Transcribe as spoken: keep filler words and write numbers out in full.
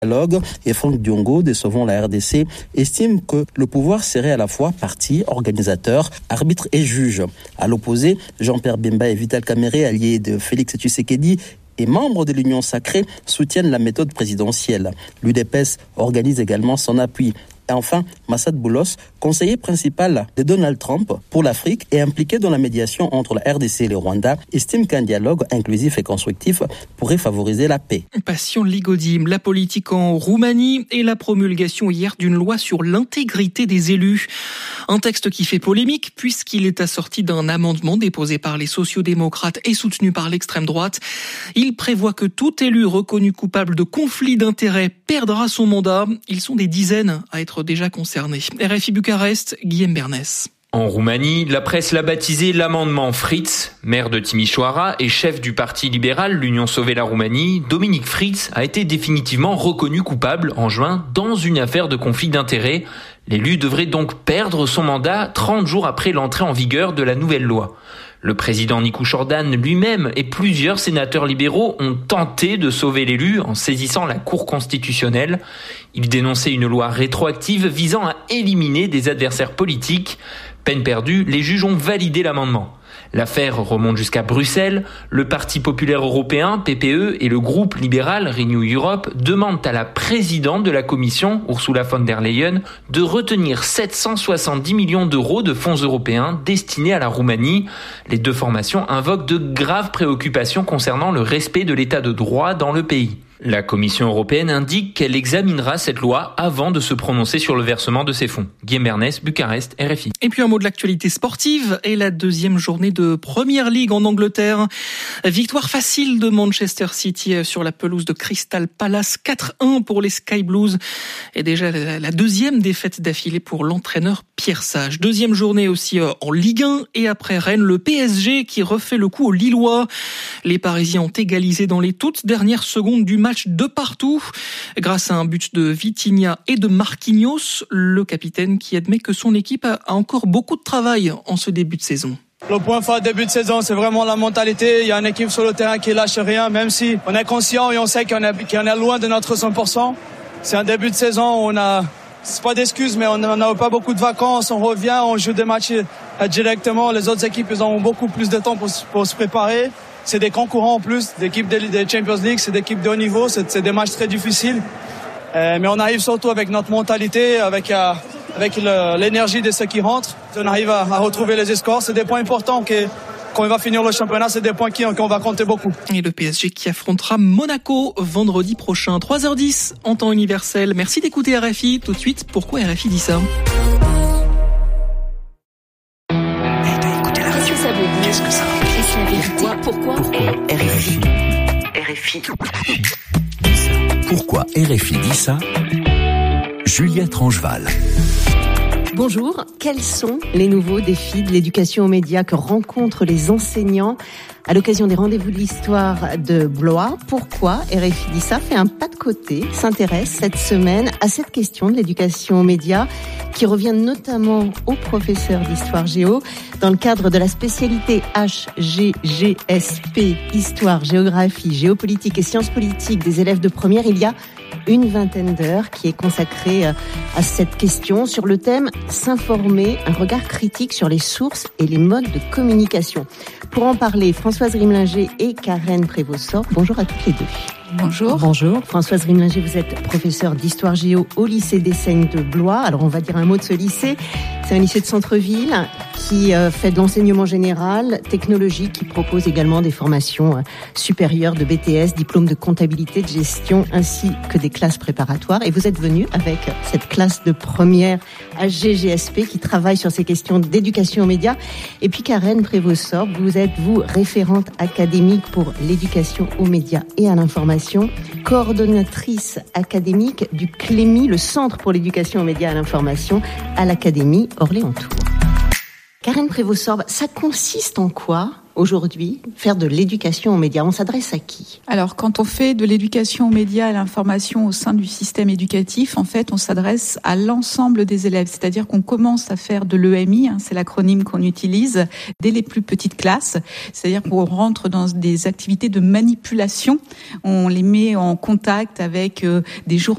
Dialogue et Franck Diongo de Sauvons la R D C estiment que le pouvoir serait à la fois parti, organisateur, arbitre et juge. À l'opposé, Jean-Pierre Bemba et Vital Kamerhe, alliés de Félix Tshisekedi et membres de l'Union sacrée, soutiennent la méthode présidentielle. L'U D P S organise également son appui. Et enfin, Massad Boulos, conseiller principal de Donald Trump pour l'Afrique et impliqué dans la médiation entre la R D C et le Rwanda, estime qu'un dialogue inclusif et constructif pourrait favoriser la paix. Passion Ligodim, la politique en Roumanie et la promulgation hier d'une loi sur l'intégrité des élus. Un texte qui fait polémique puisqu'il est assorti d'un amendement déposé par les sociodémocrates et soutenu par l'extrême droite. Il prévoit que tout élu reconnu coupable de conflit d'intérêts perdra son mandat. Ils sont des dizaines à être déjà concernés. R F I Bucarest, Guillaume Bernès. En Roumanie, la presse l'a baptisé l'amendement Fritz. Maire de Timișoara et chef du parti libéral l'Union Sauver la Roumanie, Dominic Fritz a été définitivement reconnu coupable en juin dans une affaire de conflit d'intérêts. L'élu devrait donc perdre son mandat trente jours après l'entrée en vigueur de la nouvelle loi. Le président Nicu Jordan lui-même et plusieurs sénateurs libéraux ont tenté de sauver l'élu en saisissant la Cour constitutionnelle. Ils dénonçaient une loi rétroactive visant à éliminer des adversaires politiques. Peine perdue, les juges ont validé l'amendement. L'affaire remonte jusqu'à Bruxelles. Le Parti populaire européen, P P E, et le groupe libéral Renew Europe demandent à la présidente de la Commission, Ursula von der Leyen, de retenir sept cent soixante-dix millions d'euros de fonds européens destinés à la Roumanie. Les deux formations invoquent de graves préoccupations concernant le respect de l'état de droit dans le pays. La Commission européenne indique qu'elle examinera cette loi avant de se prononcer sur le versement de ces fonds. Guillaume Bernès, Bucarest, R F I. Et puis un mot de l'actualité sportive et la deuxième journée de Premier League en Angleterre. Victoire facile de Manchester City sur la pelouse de Crystal Palace, quatre un pour les Sky Blues. Et déjà la deuxième défaite d'affilée pour l'entraîneur Pierre Sage. Deuxième journée aussi en Ligue un et après Rennes, le P S G qui refait le coup aux Lillois. Les Parisiens ont égalisé dans les toutes dernières secondes du match de partout, grâce à un but de Vitinha et de Marquinhos, le capitaine qui admet que son équipe a encore beaucoup de travail en ce début de saison. Le point fort début de saison, c'est vraiment la mentalité. Il y a une équipe sur le terrain qui lâche rien, même si on est conscient et on sait qu'on est, qu'on est loin de notre cent pour cent. C'est un début de saison, on a, c'est pas d'excuses, mais on n'a pas beaucoup de vacances, on revient, on joue des matchs directement. Les autres équipes, ils ont beaucoup plus de temps pour, pour se préparer. C'est des concurrents en plus, des équipes de, de Champions League, c'est des équipes de haut niveau, c'est, c'est des matchs très difficiles. Euh, mais on arrive surtout avec notre mentalité, avec, euh, avec le, l'énergie de ceux qui rentrent. On arrive à, à retrouver les scores. C'est des points importants que, quand on va finir le championnat, c'est des points qui, qu'on va compter beaucoup. Et le P S G qui affrontera Monaco vendredi prochain, trois heures dix en temps universel. Merci d'écouter R F I. Tout de suite, pourquoi R F I dit ça ? Qu'est-ce que ça veut dire ? Est-ce la vérité ? Pourquoi ? Pourquoi R F I R F I Pourquoi R F I dit ça ? Juliette Rangeval. Bonjour, quels sont les nouveaux défis de l'éducation aux médias que rencontrent les enseignants à l'occasion des rendez-vous de l'histoire de Blois? Pourquoi R F I dit ça fait un pas de côté, s'intéresse cette semaine à cette question de l'éducation aux médias qui revient notamment aux professeurs d'histoire géo dans le cadre de la spécialité H G G S P, histoire, géographie, géopolitique et sciences politiques des élèves de première. Il y a une vingtaine d'heures qui est consacrée à cette question sur le thème « S'informer, un regard critique sur les sources et les modes de communication ». Pour en parler, Françoise Rimlinger et Karen Prévost-Sort. Bonjour à toutes les deux. Bonjour. Bonjour. Françoise Rimlinger, vous êtes professeure d'histoire géo au lycée d'Essaignes de Blois. Alors on va dire un mot de ce lycée. C'est un lycée de centre-ville qui euh, fait de l'enseignement général, technologique, qui propose également des formations euh, supérieures de B T S, diplôme de comptabilité, de gestion, ainsi que des classes préparatoires. Et vous êtes venu avec cette classe de première H G G S P qui travaille sur ces questions d'éducation aux médias. Et puis Karen Prévost-Sort, vous êtes, vous, référente académique pour l'éducation aux médias et à l'information, coordonnatrice académique du C L E M I, le Centre pour l'éducation aux médias et à l'information, à l'Académie Orléans-Tours. Karen Prévost-Sort, ça consiste en quoi, aujourd'hui, faire de l'éducation aux médias? On s'adresse à qui? Alors, quand on fait de l'éducation aux médias et à l'information au sein du système éducatif, en fait, on s'adresse à l'ensemble des élèves. C'est-à-dire qu'on commence à faire de l'E M I, hein, c'est l'acronyme qu'on utilise, dès les plus petites classes. C'est-à-dire qu'on rentre dans des activités de manipulation. On les met en contact avec euh, des journalistes,